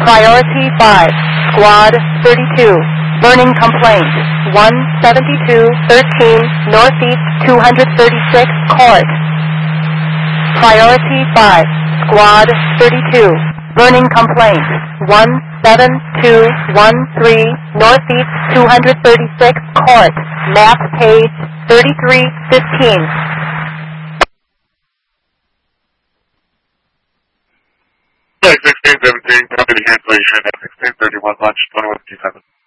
Priority 5, Squad 32. Burning complaint, 17213 Northeast 236 Court. Priority 5, Squad 32. Burning complaint, 17213 Northeast 236 Court. Map page 3315. Flight 1617, copy the cancellation at 1631 launch 2157.